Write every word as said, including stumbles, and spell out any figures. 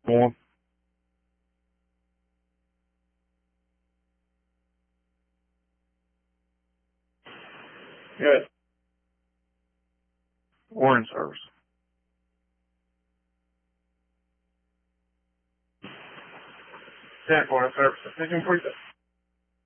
One. Good. Orange service. Ten point service. Attention, please.